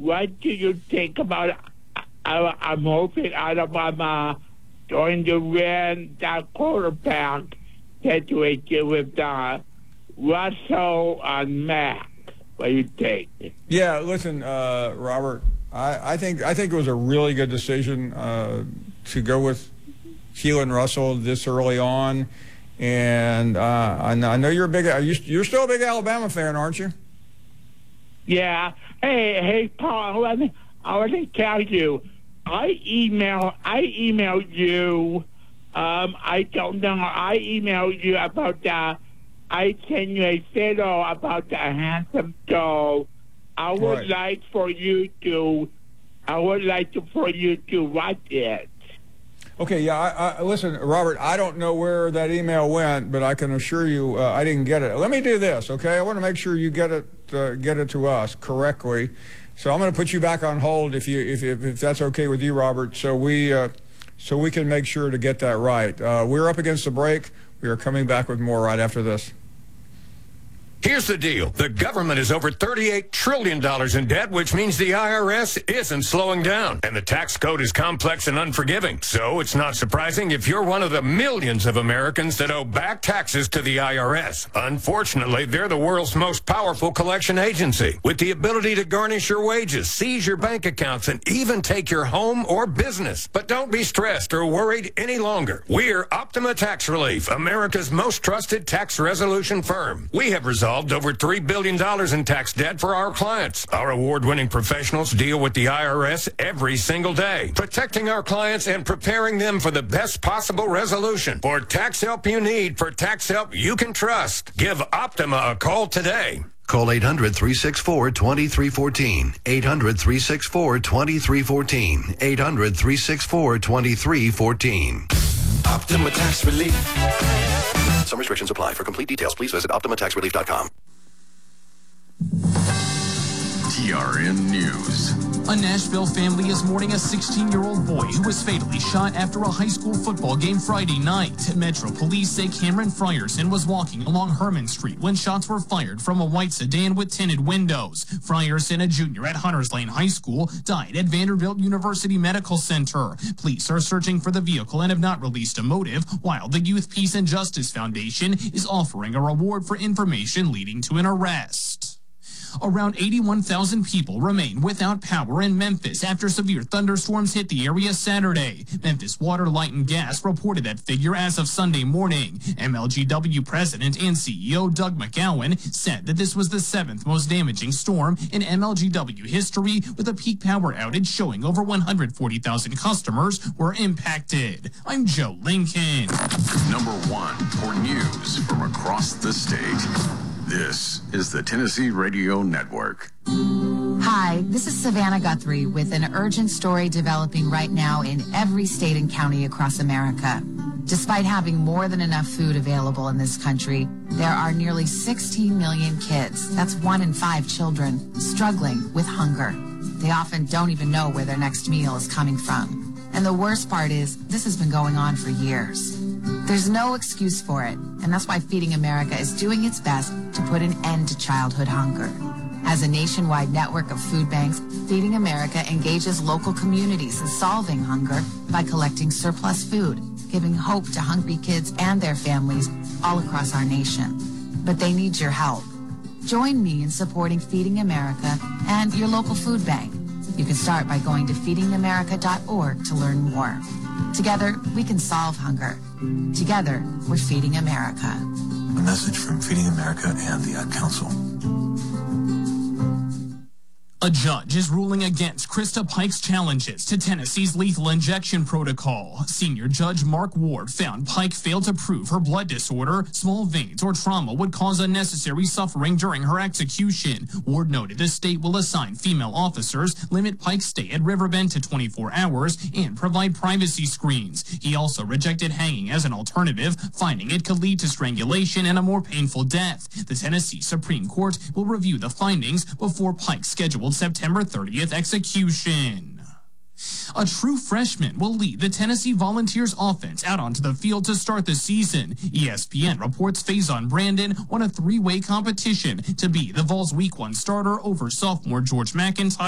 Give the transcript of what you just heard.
what do you think about? I'm hoping Alabama going to win that quarterback situation with Russell and Mack. What do you think? Yeah, listen, Robert. I think it was a really good decision to go with Keelan Russell this early on, and I know you're still a big Alabama fan, aren't you? Yeah. Hey, Paul. I want to tell you. I emailed you. I don't know. I emailed you about I sent you a photo about the handsome doll. I would like for you to watch it. Okay, yeah. Listen, Robert. I don't know where that email went, but I can assure you I didn't get it. Let me do this, okay? I want to make sure you get it to us correctly. So I'm going to put you back on hold if that's okay with you, Robert. So we can make sure to get that right. We're up against the break. We are coming back with more right after this. Here's the deal. The government is over $38 trillion in debt, which means the IRS isn't slowing down. And the tax code is complex and unforgiving. So it's not surprising if you're one of the millions of Americans that owe back taxes to the IRS. Unfortunately, they're the world's most powerful collection agency, with the ability to garnish your wages, seize your bank accounts, and even take your home or business. But don't be stressed or worried any longer. We're Optima Tax Relief, America's most trusted tax resolution firm. We have resolved over $3 billion in tax debt for our clients. Our award-winning professionals deal with the IRS every single day, protecting our clients and preparing them for the best possible resolution. For tax help you need, for tax help you can trust, give Optima a call today. Call 800-364-2314. 800-364-2314. 800-364-2314. Optima Tax Relief. Some restrictions apply. For complete details, please visit OptimaTaxRelief.com. TRN News. A Nashville family is mourning a 16-year-old boy who was fatally shot after a high school football game Friday night. Metro Police say Cameron Frierson was walking along Herman Street when shots were fired from a white sedan with tinted windows. Frierson, a junior at Hunters Lane High School, died at Vanderbilt University Medical Center. Police are searching for the vehicle and have not released a motive, while the Youth Peace and Justice Foundation is offering a reward for information leading to an arrest. Around 81,000 people remain without power in Memphis after severe thunderstorms hit the area Saturday. Memphis Water, Light, and Gas reported that figure as of Sunday morning. MLGW President and CEO Doug McGowan said that this was the 7th most damaging storm in MLGW history, with a peak power outage showing over 140,000 customers were impacted. I'm Joe Lincoln. Number 1 for news from across the state. This is the Tennessee Radio Network. Hi, this is Savannah Guthrie with an urgent story developing right now in every state and county across America. Despite having more than enough food available in this country, there are nearly 16 million kids, that's 1 in 5 children, struggling with hunger. They often don't even know where their next meal is coming from. And the worst part is, this has been going on for years. There's no excuse for it, and that's why Feeding America is doing its best to put an end to childhood hunger. As a nationwide network of food banks, Feeding America engages local communities in solving hunger by collecting surplus food, giving hope to hungry kids and their families all across our nation. But they need your help. Join me in supporting Feeding America and your local food bank. You can start by going to feedingamerica.org to learn more. Together, we can solve hunger. Together, we're Feeding America. A message from Feeding America and the Ad Council. A judge is ruling against Krista Pike's challenges to Tennessee's lethal injection protocol. Senior Judge Mark Ward found Pike failed to prove her blood disorder, small veins, or trauma would cause unnecessary suffering during her execution. Ward noted the state will assign female officers, limit Pike's stay at Riverbend to 24 hours, and provide privacy screens. He also rejected hanging as an alternative, finding it could lead to strangulation and a more painful death. The Tennessee Supreme Court will review the findings before Pike's scheduled September 30th execution. A true freshman will lead the Tennessee Volunteers offense out onto the field to start the season. ESPN reports Faison Brandon won a 3-way competition to be the Vols' Week 1 starter over sophomore George McIntyre.